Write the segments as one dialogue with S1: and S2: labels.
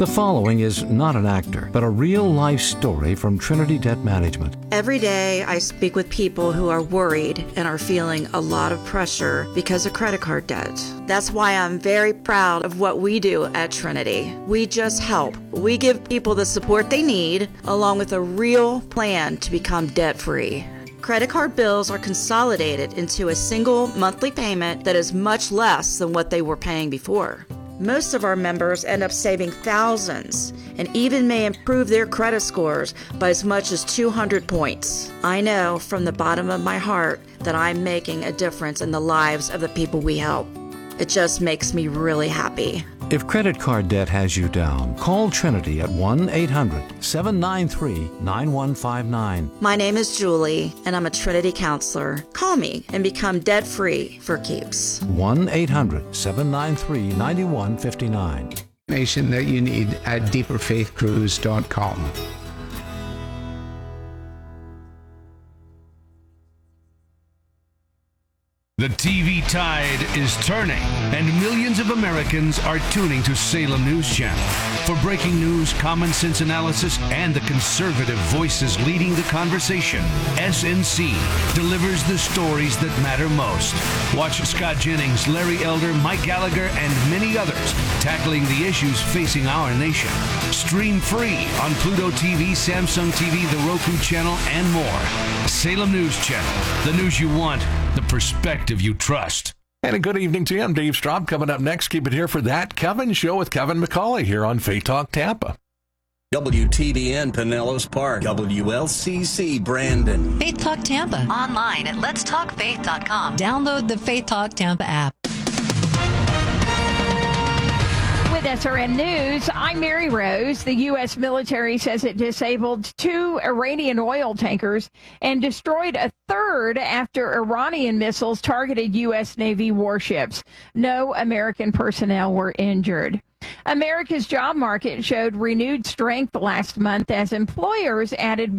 S1: The following is not an actor, but a real-life story from Trinity Debt Management.
S2: Every day I speak with people who are worried and are feeling a lot of pressure because of credit card debt. That's why I'm very proud of what we do at Trinity. We just help. We give people the support they need, along with a real plan to become debt-free. Credit card bills are consolidated into a single monthly payment that is much less than what they were paying before. Most of our members end up saving thousands and even may improve their credit scores by as much as 200 points. I know from the bottom of my heart that I'm making a difference in the lives of the people we help. It just makes me really happy.
S1: If credit card debt has you down, call Trinity at 1-800-793-9159.
S2: My name is Julie, and I'm a Trinity counselor. Call me and become debt-free for keeps.
S1: 1-800-793-9159.
S3: Information that you need at deeperfaithcruise.com.
S4: The TV tide is turning, and millions of Americans are tuning to Salem News Channel. For breaking news, common sense analysis, and the conservative voices leading the conversation, SNC delivers the stories that matter most. Watch Scott Jennings, Larry Elder, Mike Gallagher, and many others tackling the issues facing our nation. Stream free on Pluto TV, Samsung TV, the Roku channel, and more. Salem News Channel, the news you want, the perspective you trust.
S5: And a good evening to you. I'm Dave Straub. Coming up next, keep it here for That Kevin Show with Kevin McCauley here on Faith Talk Tampa.
S6: WTBN Pinellas Park, WLCC Brandon.
S7: Faith Talk Tampa. Online at letstalkfaith.com. Download the Faith Talk Tampa app.
S8: With SRN News, I'm Mary Rose. The U.S. military says it disabled 2 Iranian oil tankers and destroyed a third after Iranian missiles targeted U.S. Navy warships. No American personnel were injured. America's job market showed renewed strength last month as employers added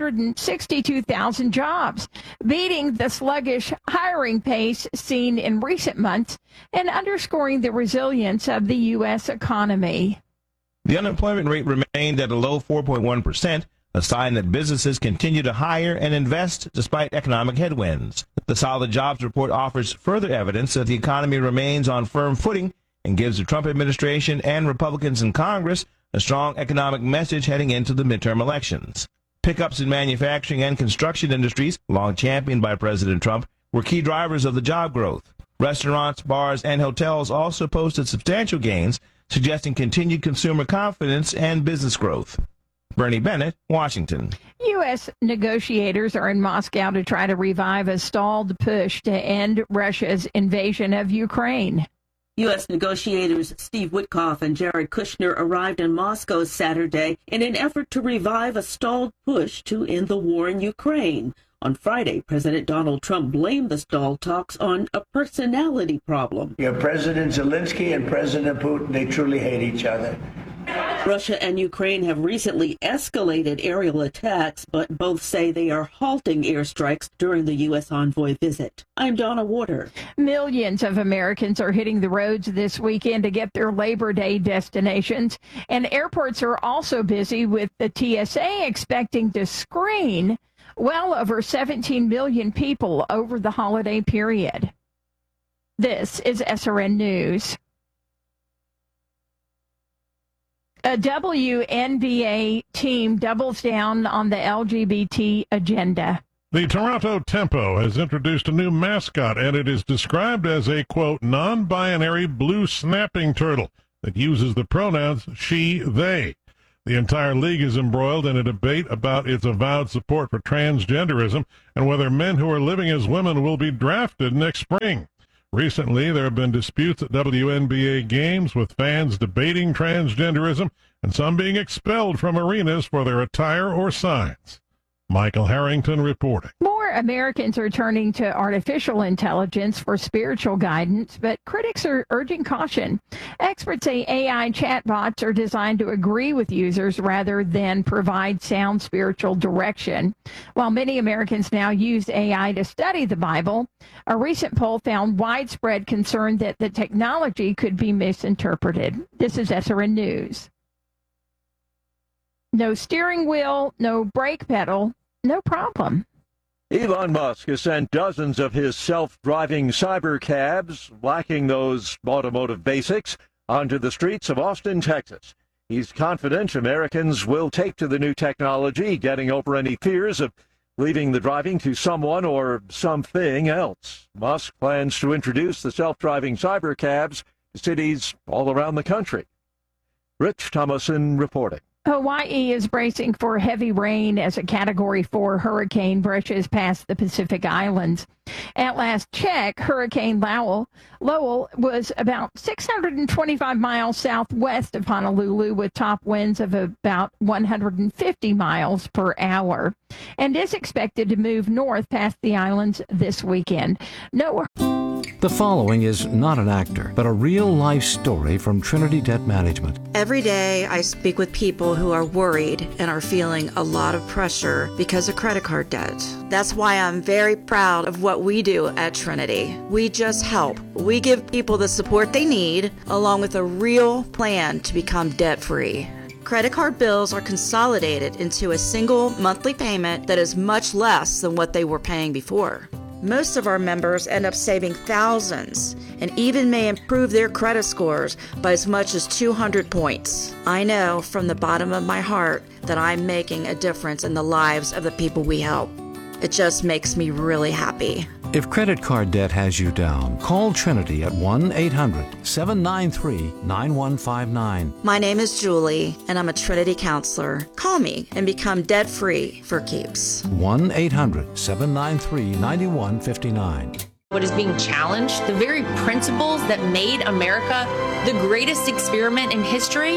S8: 162,000 jobs, beating the sluggish hiring pace seen in recent months and underscoring the resilience of the U.S. economy.
S9: The unemployment rate remained at a low 4.1%, a sign that businesses continue to hire and invest despite economic headwinds. The solid jobs report offers further evidence that the economy remains on firm footing and gives the Trump administration and Republicans in Congress a strong economic message heading into the midterm elections. Pickups in manufacturing and construction industries, long championed by President Trump, were key drivers of the job growth. Restaurants, bars, and hotels also posted substantial gains, suggesting continued consumer confidence and business growth. Bernie Bennett, Washington.
S8: U.S. negotiators are in Moscow to try to revive a stalled push to end Russia's invasion of Ukraine.
S10: U.S. negotiators Steve Witkoff and Jared Kushner arrived in Moscow Saturday in an effort to revive a stalled push to end the war in Ukraine. On Friday, President Donald Trump blamed the stalled talks on a personality problem.
S11: President Zelensky and President Putin, they truly hate each other.
S10: Russia and Ukraine have recently escalated aerial attacks, but both say they are halting airstrikes during the U.S. envoy visit. I'm Donna Warder.
S8: Millions of Americans are hitting the roads this weekend to get their Labor Day destinations, and airports are also busy with the TSA expecting to screen well over 17 million people over the holiday period. This is SRN News. A WNBA team doubles down on the LGBT agenda.
S12: The Toronto Tempo has introduced a new mascot, and it is described as a, quote, non-binary blue snapping turtle that uses the pronouns she, they. The entire league is embroiled in a debate about its avowed support for transgenderism and whether men who are living as women will be drafted next spring. Recently, there have been disputes at WNBA games with fans debating transgenderism and some being expelled from arenas for their attire or signs. Michael Harrington reporting.
S8: More Americans are turning to artificial intelligence for spiritual guidance, but critics are urging caution. Experts say AI chatbots are designed to agree with users rather than provide sound spiritual direction. While many Americans now use AI to study the Bible, a recent poll found widespread concern that the technology could be misinterpreted. This is SRN News. No steering wheel, no brake pedal, no problem.
S13: Elon Musk has sent dozens of his self-driving cyber cabs, lacking those automotive basics, onto the streets of Austin, Texas. He's confident Americans will take to the new technology, getting over any fears of leaving the driving to someone or something else. Musk plans to introduce the self-driving cyber cabs to cities all around the country. Rich Thomason reporting.
S8: Hawaii is bracing for heavy rain as a Category 4 hurricane brushes past the Pacific Islands. At last check, Hurricane Lowell was about 625 miles southwest of Honolulu with top winds of about 150 miles per hour and is expected to move north past the islands this weekend.
S1: The following is not an actor, but a real-life story from Trinity Debt Management.
S2: Every day I speak with people who are worried and are feeling a lot of pressure because of credit card debt. That's why I'm very proud of what we do at Trinity. We just help. We give people the support they need, along with a real plan to become debt-free. Credit card bills are consolidated into a single monthly payment that is much less than what they were paying before. Most of our members end up saving thousands and even may improve their credit scores by as much as 200 points. I know from the bottom of my heart that I'm making a difference in the lives of the people we help. It just makes me really happy.
S1: If credit card debt has you down, call Trinity at 1-800-793-9159.
S2: My name is Julie, and I'm a Trinity counselor. Call me and become debt-free for keeps.
S1: 1-800-793-9159.
S14: What is being challenged, the very principles that made America the greatest experiment in history.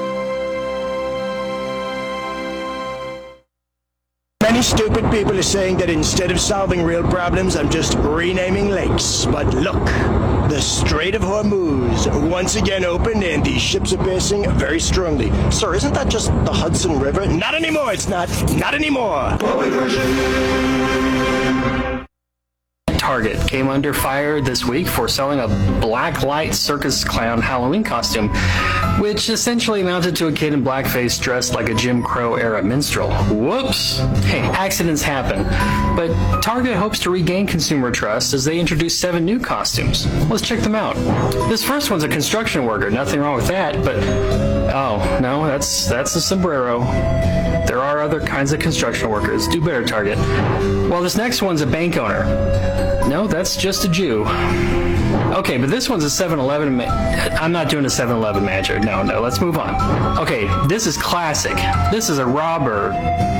S11: Many stupid people are saying that instead of solving real problems, I'm just renaming lakes. But look, the Strait of Hormuz once again opened and these ships are passing very strongly. Sir, isn't that just the Hudson River? Not anymore, it's not. Not anymore.
S15: Target came under fire this week for selling a black light circus clown Halloween costume, which essentially amounted to a kid in blackface dressed like a Jim Crow era minstrel. Whoops! Hey, accidents happen. But Target hopes to regain consumer trust as they introduce 7 new costumes. Let's check them out. This first one's a construction worker. Nothing wrong with that, but oh, no, that's a sombrero. There are other kinds of construction workers. Do better, Target. Well, this next one's a bank owner. No, that's just a Jew. Okay, but this one's a 7-Eleven. I'm not doing a 7-Eleven manager. No, let's move on. Okay, this is classic. This is a robber.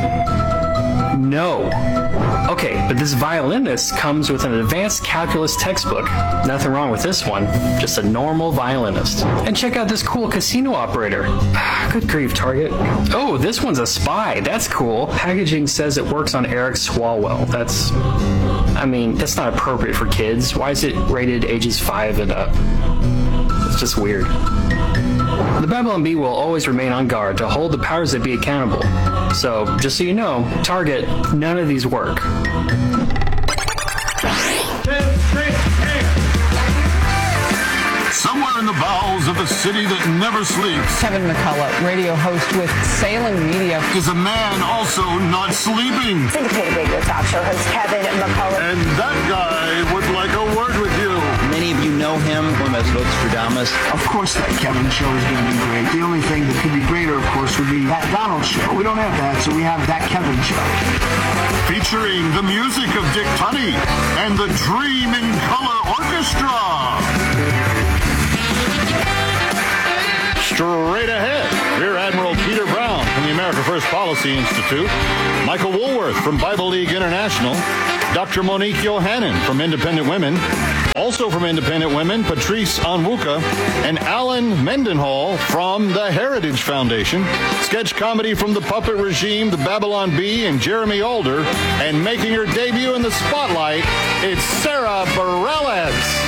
S15: No. Okay, but this violinist comes with an advanced calculus textbook. Nothing wrong with this one, just a normal violinist. And check out this cool casino operator. Good grief, Target. Oh, this one's a spy. That's cool. Packaging says it works on Eric Swalwell. That's not appropriate for kids. Why is it rated ages 5 and up? It's just weird. The Babylon Bee will always remain on guard to hold the powers that be accountable. So, just so you know, Target, none of these work.
S16: Somewhere in the bowels of a city that never sleeps,
S17: Kevin McCullough, radio host with Salem Media,
S16: is a man also not sleeping.
S18: Syndicated radio talk show host Kevin McCullough.
S16: And that guy would like a word with you.
S19: Many of you know him from as Nostradamus.
S11: Of course that Kevin show is going to be great. The only thing that could be greater, of course, would be that Donald show. We don't have that, so we have that Kevin show.
S16: Featuring the music of Dick Tunney and the Dream in Color Orchestra. Straight ahead, Rear Admiral Peter Brown from the America First Policy Institute, Michael Woolworth from Bible League International, Dr. Monique Yohannan from Independent Women, also from Independent Women, Patrice Onwuka, and Alan Mendenhall from the Heritage Foundation, sketch comedy from the puppet regime, the Babylon Bee, and Jeremy Alder, and making her debut in the spotlight, it's Sarah Bareilles.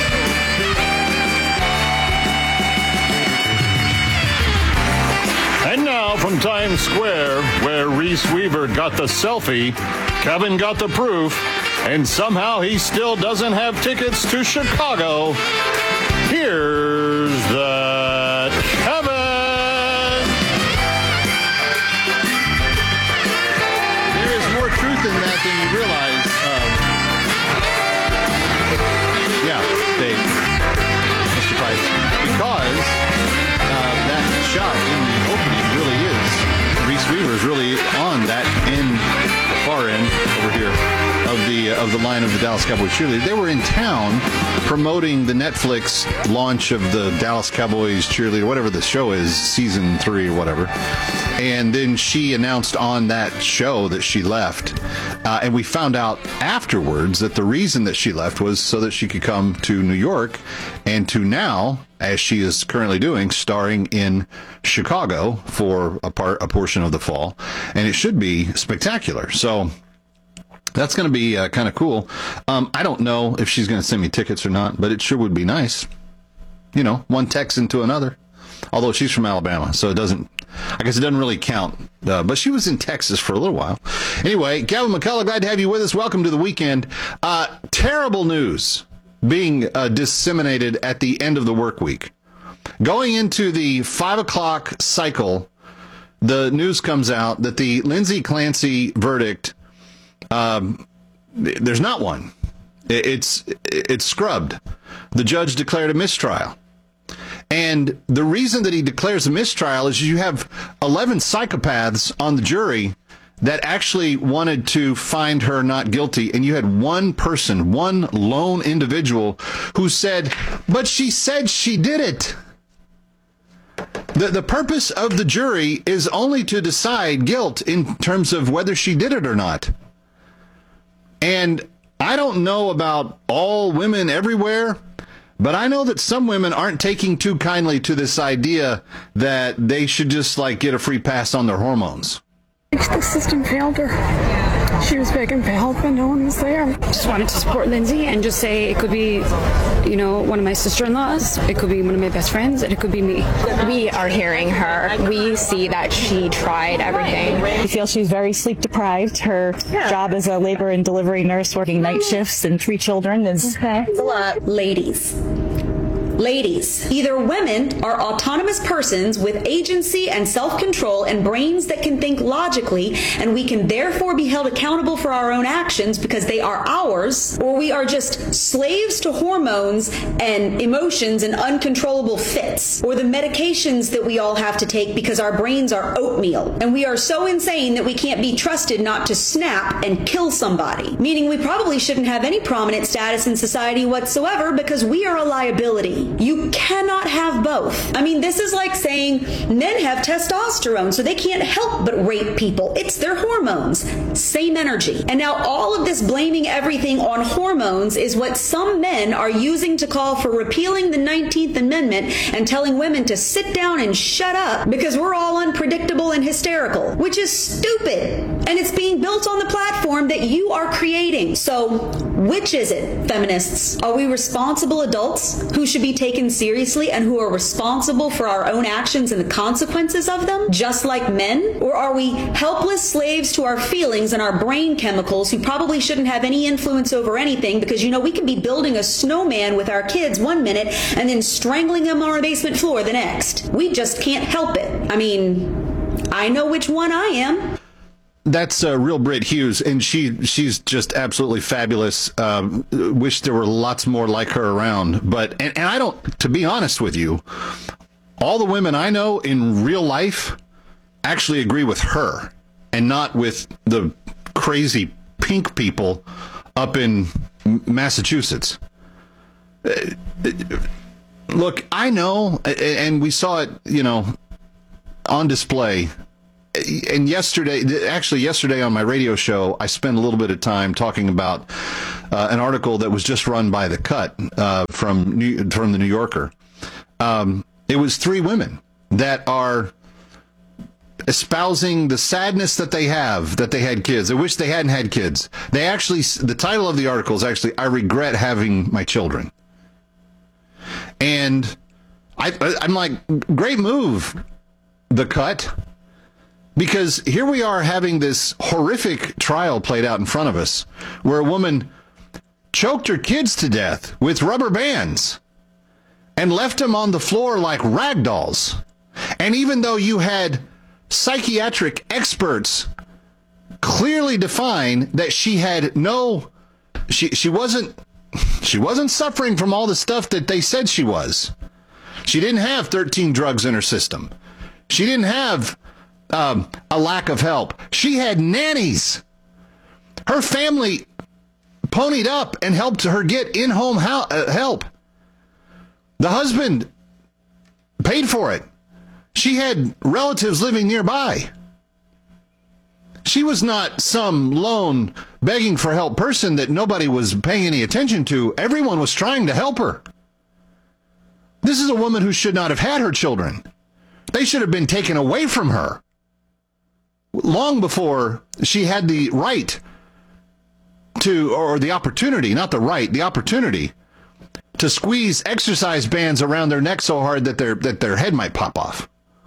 S16: And now from Times Square, where Reese Weaver got the selfie, Kevin got the proof, and somehow he still doesn't have tickets to Chicago. Here's that Kevin. of the line of the Dallas Cowboys cheerleader. They were in town promoting the Netflix launch of the Dallas Cowboys cheerleader, whatever the show is, season 3 or whatever. And then she announced on that show that she left. And we found out afterwards that the reason that she left was so that she could come to New York and to now, as she is currently doing, starring in Chicago for a portion of the fall. And it should be spectacular. So that's going to be kind of cool. I don't know if she's going to send me tickets or not, but it sure would be nice. You know, one Texan to another. Although she's from Alabama, so I guess it doesn't really count. But she was in Texas for a little while. Anyway, Kevin McCullough, glad to have you with us. Welcome to the weekend. Terrible news being disseminated at the end of the work week. Going into the 5 o'clock cycle, the news comes out that the Lindsay Clancy verdict, there's not one. It's scrubbed. The judge declared a mistrial. And the reason that he declares a mistrial is you have 11 psychopaths on the jury that actually wanted to find her not guilty. And you had one person, one lone individual who said, but she said she did it. The purpose of the jury is only to decide guilt in terms of whether she did it or not. And I don't know about all women everywhere, but I know that some women aren't taking too kindly to this idea that they should just get a free pass on their hormones.
S20: The system failed her. She was begging for help and no one was there. Just wanted to support Lindsay and just say it could be, one of my sister-in-laws, it could be one of my best friends, and it could be me.
S21: We are hearing her. We see that she tried everything.
S22: We feel she's very sleep deprived. Her job as a labor and delivery nurse working night shifts and 3 children is...
S23: Okay. It's a lot. Ladies, either women are autonomous persons with agency and self-control and brains that can think logically, and we can therefore be held accountable for our own actions because they are ours, or we are just slaves to hormones and emotions and uncontrollable fits, or the medications that we all have to take because our brains are oatmeal, and we are so insane that we can't be trusted not to snap and kill somebody, meaning we probably shouldn't have any prominent status in society whatsoever because we are a liability. You cannot have both. I mean, this is like saying men have testosterone, so they can't help but rape people. It's their hormones. Same energy. And now all of this blaming everything on hormones is what some men are using to call for repealing the 19th Amendment and telling women to sit down and shut up because we're all unpredictable and hysterical, which is stupid. And it's being built on the platform that you are creating. So which is it, feminists? Are we responsible adults who should be taken seriously and who are responsible for our own actions and the consequences of them, just like men? Or are we helpless slaves to our feelings and our brain chemicals who probably shouldn't have any influence over anything because, we can be building a snowman with our kids one minute and then strangling them on our basement floor the next. We just can't help it. I mean, I know which one I am.
S16: That's Real Brit Hughes, and she's just absolutely fabulous. Wish there were lots more like her around. But and I don't, to be honest with you, all the women I know in real life actually agree with her and not with the crazy pink people up in Massachusetts. Look, I know, and we saw it, on display. And yesterday on my radio show, I spent a little bit of time talking about an article that was just run by The Cut from the New Yorker. It was 3 women that are espousing the sadness that they had kids. They wish they hadn't had kids. The title of the article is actually, I regret having my children. And I'm like, great move, The Cut. Because here we are having this horrific trial played out in front of us where a woman choked her kids to death with rubber bands and left them on the floor like rag dolls. And even though you had psychiatric experts clearly define that she had she wasn't suffering from all the stuff that they said she was. She didn't have 13 drugs in her system. She didn't have a lack of help. She had nannies. Her family
S3: ponied up and helped her get in-home help. The husband paid for it. She had relatives living nearby. She was not some lone begging for help person that nobody was paying any attention to. Everyone was trying to help her. This is a woman who should not have had her children. They should have been taken away from her long before she had the right to, or the opportunity, not the right, the opportunity to squeeze exercise bands around their neck so hard that their head might pop off.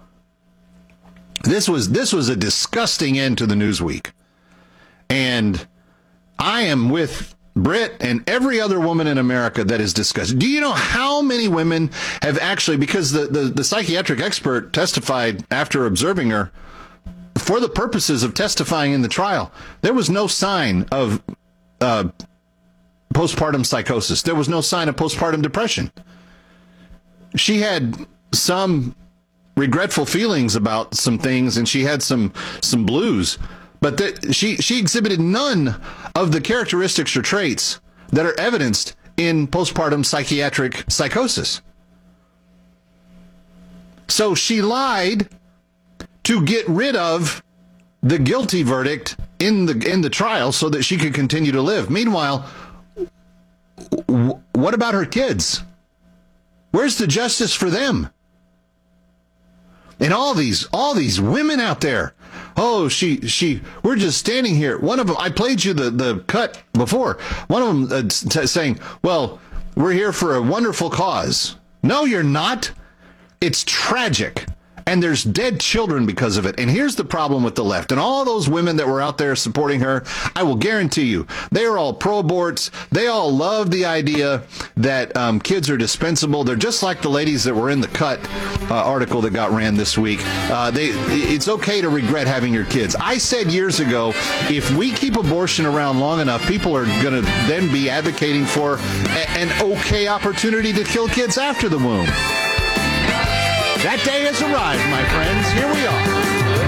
S3: This was a disgusting end to the news week. And I am with Britt and every other woman in America that is disgusted. Do you know how many women have actually, because the psychiatric expert testified after observing her for the purposes of testifying in the trial, there was no sign of postpartum psychosis. There was no sign of postpartum depression. She had some regretful feelings about some things, and she had some blues, but she exhibited none of the characteristics or traits that are evidenced in postpartum psychiatric psychosis. So she lied to get rid of the guilty verdict in the trial so that she could continue to live. Meanwhile, what about her kids? Where's the justice for them? And all these women out there. Oh, we're just standing here. One of them, I played you the cut before. One of them saying, well, we're here for a wonderful cause. No, you're not. It's tragic. And there's dead children because of it. And here's the problem with the left. And all those women that were out there supporting her, I will guarantee you, they are all pro-aborts. They all love the idea that kids are dispensable. They're just like the ladies that were in the Cut article that got ran this week. It's okay to regret having your kids. I said years ago, if we keep abortion around long enough, people are going to then be advocating for an okay opportunity to kill kids after the womb. That day has arrived, my friends. Here we are.